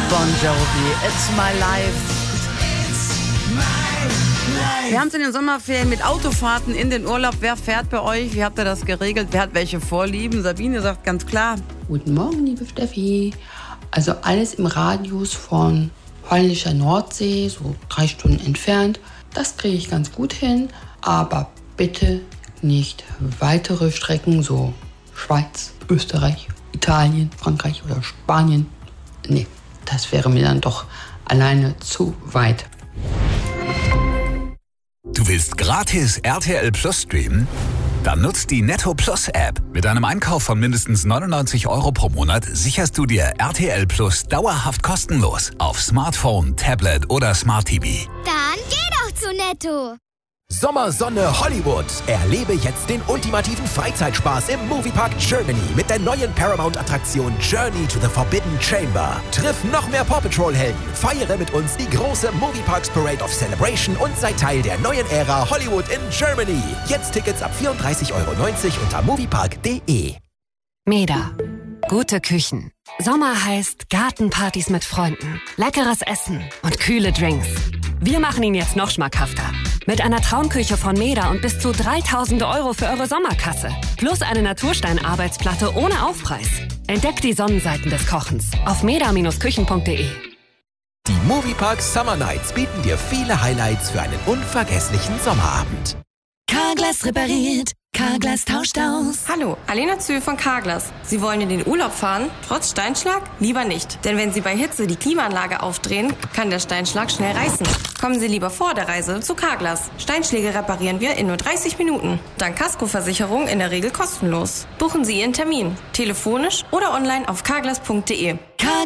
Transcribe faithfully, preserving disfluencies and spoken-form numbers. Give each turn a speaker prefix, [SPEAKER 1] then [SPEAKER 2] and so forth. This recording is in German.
[SPEAKER 1] Bon Jovi, It's My Life. Wir haben es in den Sommerferien mit Autofahrten in den Urlaub. Wer fährt bei euch? Wie habt ihr das geregelt? Wer hat welche Vorlieben? Sabine sagt ganz klar.
[SPEAKER 2] Guten Morgen, liebe Steffi. Also alles im Radius von holländischer Nordsee, so drei Stunden entfernt. Das kriege ich ganz gut hin. Aber bitte nicht weitere Strecken, so Schweiz, Österreich, Italien, Frankreich oder Spanien. Nee, das wäre mir dann doch alleine zu weit.
[SPEAKER 3] Du willst gratis R T L Plus streamen? Dann nutzt die Netto Plus App. Mit einem Einkauf von mindestens neunundneunzig Euro pro Monat sicherst du dir R T L Plus dauerhaft kostenlos auf Smartphone, Tablet oder Smart T V.
[SPEAKER 4] Dann geh doch zu Netto.
[SPEAKER 5] Sommersonne Hollywood. Erlebe jetzt den ultimativen Freizeitspaß im Moviepark Germany mit der neuen Paramount-Attraktion Journey to the Forbidden Chamber. Triff noch mehr Paw Patrol-Helden, feiere mit uns die große Movieparks Parade of Celebration und sei Teil der neuen Ära Hollywood in Germany. Jetzt Tickets ab vierunddreißig Euro neunzig unter moviepark punkt de.
[SPEAKER 6] Meda. Gute Küchen. Sommer heißt Gartenpartys mit Freunden, leckeres Essen und kühle Drinks. Wir machen ihn jetzt noch schmackhafter. Mit einer Traumküche von Meda und bis zu dreitausend Euro für eure Sommerkasse. Plus eine Naturstein-Arbeitsplatte ohne Aufpreis. Entdeckt die Sonnenseiten des Kochens auf meda Bindestrich küchen punkt de.
[SPEAKER 5] Die Moviepark Summer Nights bieten dir viele Highlights für einen unvergesslichen Sommerabend.
[SPEAKER 7] Carglass repariert, Carglass tauscht aus.
[SPEAKER 8] Hallo, Alena Zühl von Carglass. Sie wollen in den Urlaub fahren, trotz Steinschlag? Lieber nicht, denn wenn Sie bei Hitze die Klimaanlage aufdrehen, kann der Steinschlag schnell reißen. Kommen Sie lieber vor der Reise zu Carglass. Steinschläge reparieren wir in nur dreißig Minuten. Dank Kaskoversicherung in der Regel kostenlos. Buchen Sie Ihren Termin, telefonisch oder online auf carglass punkt de.